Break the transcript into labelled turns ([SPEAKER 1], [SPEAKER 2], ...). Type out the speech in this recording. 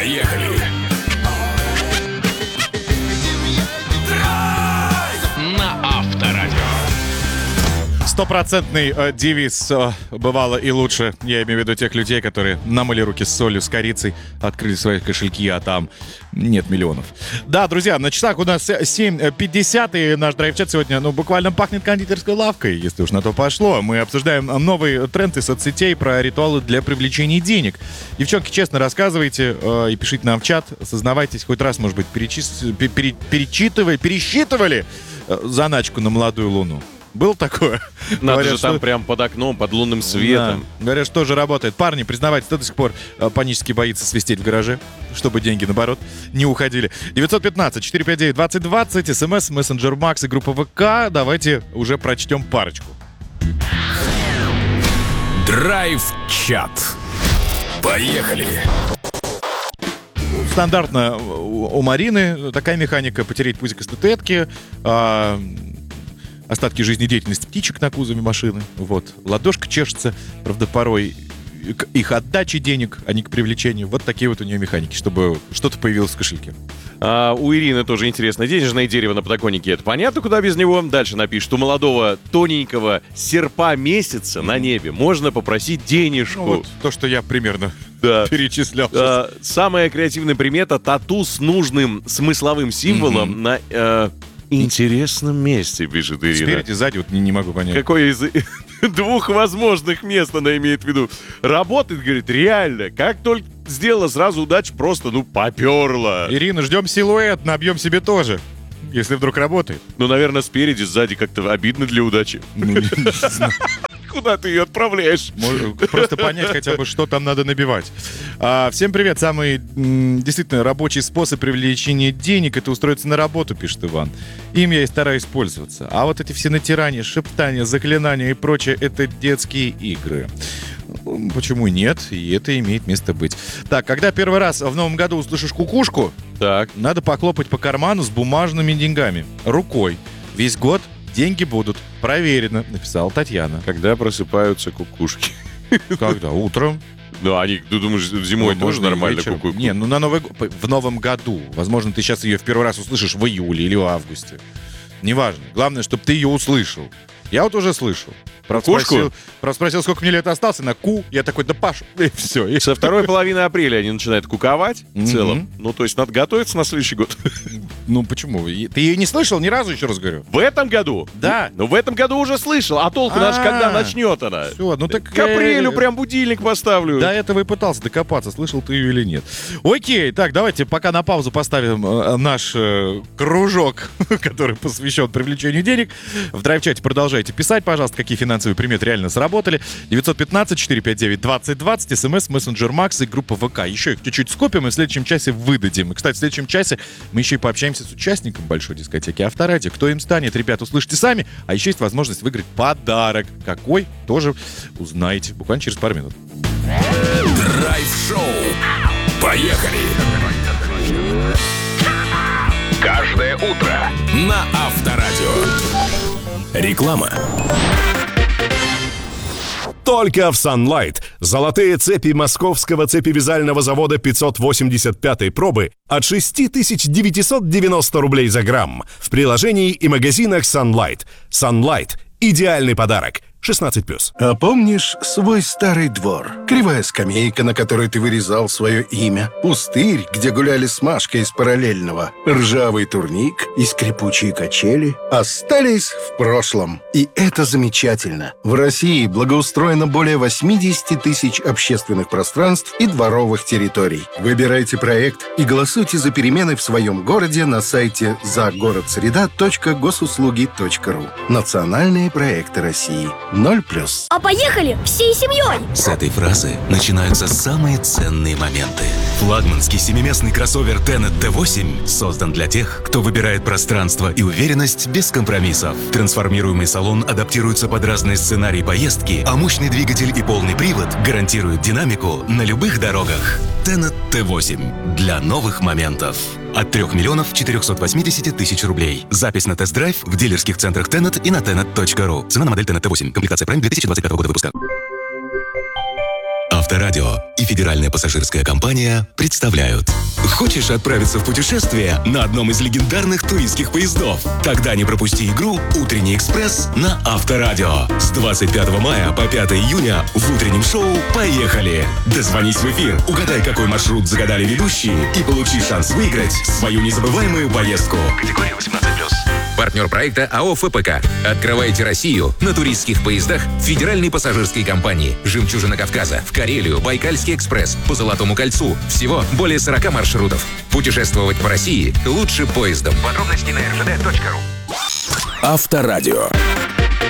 [SPEAKER 1] Поехали! На Авторадио.
[SPEAKER 2] Стопроцентный девиз «бывало и лучше». Я имею в виду тех людей, которые намыли руки с солью, с корицей, открыли свои кошельки, а там нет миллионов. Да, друзья, на часах у нас 7:50, и наш драйв-чат сегодня, буквально пахнет кондитерской лавкой, если уж на то пошло. Мы обсуждаем новые тренды соцсетей про ритуалы для привлечения денег. Девчонки, честно рассказывайте и пишите нам в чат, сознавайтесь, хоть раз, может быть, пересчитывали заначку на молодую луну. Было такое?
[SPEAKER 3] Надо
[SPEAKER 2] Говорят,
[SPEAKER 3] же там
[SPEAKER 2] что...
[SPEAKER 3] прям под окном, под лунным светом.
[SPEAKER 2] Да. Говорят, что же работает. Парни, признавайтесь, кто до сих пор панически боится свистеть в гараже, чтобы деньги, наоборот, не уходили. 915-459-2020, СМС, мессенджер Макс и группа ВК. Давайте уже прочтем парочку.
[SPEAKER 1] Драйв-чат. Поехали!
[SPEAKER 2] Стандартно у Марины такая механика: потереть пузик из статуэтки, остатки жизнедеятельности птичек на кузове машины. Вот. Ладошка чешется, правда, порой к их отдаче денег, а не к привлечению. Вот такие вот у нее механики, чтобы что-то появилось в кошельке.
[SPEAKER 3] У Ирины тоже интересно. Денежное дерево на подоконнике, это понятно, куда без него. Дальше напишет: у молодого тоненького серпа месяца на небе можно попросить денежку.
[SPEAKER 2] Вот то, что я примерно перечислял.
[SPEAKER 3] Самая креативная примета — тату с нужным смысловым символом на интересном месте, пишет Ирина.
[SPEAKER 2] Спереди, сзади, вот не могу понять.
[SPEAKER 3] Какое из двух возможных мест она имеет в виду? Работает, говорит, реально. Как только сделала, сразу удача просто, поперла.
[SPEAKER 2] Ирина, ждем силуэт, набьем себе тоже, если вдруг работает.
[SPEAKER 3] Наверное, спереди, сзади как-то обидно для удачи.
[SPEAKER 2] Не знаю.
[SPEAKER 3] Куда ты ее отправляешь?
[SPEAKER 2] Просто понять хотя бы, что там надо набивать. Всем привет. Самый действительно рабочий способ привлечения денег — это устроиться на работу, пишет Иван. Им я и стараюсь пользоваться. А вот эти все натирания, шептания, заклинания и прочее — это детские игры. Почему нет? И это имеет место быть. Так, когда первый раз в новом году услышишь кукушку,
[SPEAKER 3] так,
[SPEAKER 2] надо похлопать по карману с бумажными деньгами. Рукой. Весь год деньги будут. Проверено, написала Татьяна.
[SPEAKER 3] Когда просыпаются кукушки?
[SPEAKER 2] Когда? Утром.
[SPEAKER 3] Ну, ты думаешь, зимой тоже нормально кукушку?
[SPEAKER 2] Не, в новом году. Возможно, ты сейчас ее в первый раз услышишь в июле или в августе. Неважно. Главное, чтобы ты ее услышал. Я вот уже слышал. Правда, спросил, сколько мне лет осталось, на ку. Я такой, да Паша, и все.
[SPEAKER 3] Со второй половины апреля они начинают куковать в целом. То есть надо готовиться на следующий год.
[SPEAKER 2] Почему? Ты ее не слышал ни разу, еще раз говорю?
[SPEAKER 3] В этом году?
[SPEAKER 2] Да.
[SPEAKER 3] В этом году уже слышал. А толку наш когда начнет она?
[SPEAKER 2] Все, так...
[SPEAKER 3] К апрелю прям будильник поставлю.
[SPEAKER 2] До этого и пытался докопаться, слышал ты ее или нет. Окей, так, давайте пока на паузу поставим наш кружок, который посвящен привлечению денег. В драйв-чате продолжайте писать, пожалуйста, какие финансовые приметы реально сработали. 915-459-2020, СМС, мессенджер Макс и группа ВК. Еще их чуть-чуть скопим и в следующем часе выдадим. И, кстати, в следующем часе мы еще и пообщаемся с участником большой дискотеки Авторадио. Кто им станет, ребят, услышите сами. А еще есть возможность выиграть подарок. Какой, тоже узнаете буквально через пару минут.
[SPEAKER 1] Драйв-шоу. Поехали! Каждое утро на Авторадио. Реклама.
[SPEAKER 4] Только в Sunlight золотые цепи московского цепевязального завода 585 пробы от 6990 рублей за грамм в приложении и магазинах Sunlight. Sunlight – идеальный подарок. 16+.
[SPEAKER 5] А помнишь свой старый двор? Кривая скамейка, на которой ты вырезал свое имя. Пустырь, где гуляли с Машкой из параллельного. Ржавый турник и скрипучие качели остались в прошлом. И это замечательно. В России благоустроено более 80 тысяч общественных пространств и дворовых территорий. Выбирайте проект и голосуйте за перемены в своем городе на сайте загородсреда.госуслуги.ру. Национальные проекты России. 0+.
[SPEAKER 6] А поехали всей семьей!
[SPEAKER 7] С этой фразы начинаются самые ценные моменты. Флагманский семиместный кроссовер Tenet T8 создан для тех, кто выбирает пространство и уверенность без компромиссов. Трансформируемый салон адаптируется под разные сценарии поездки, а мощный двигатель и полный привод гарантируют динамику на любых дорогах. Tenet T8 для новых моментов. От 3 480 000 рублей. Запись на тест-драйв в дилерских центрах Tenet и на tenet.ru. Цена на модель Tenet T8. Комплектация Prime 2025 года выпуска. Авторадио. И Федеральная пассажирская компания представляют. Хочешь отправиться в путешествие на одном из легендарных туристских поездов? Тогда не пропусти игру «Утренний экспресс» на Авторадио. С 25 мая по 5 июня в утреннем шоу «Поехали!». Дозвонись в эфир, угадай, какой маршрут загадали ведущие и получи шанс выиграть свою незабываемую поездку. Категория 18+.
[SPEAKER 8] Партнер проекта АО ФПК. Открывайте Россию на туристских поездах Федеральной пассажирской компании. «Жемчужина Кавказа», в Карелию, Байкальский экспресс, по Золотому кольцу. Всего более 40 маршрутов. Путешествовать по России лучше поездом.
[SPEAKER 1] Подробности на rgd.ru. Авторадио.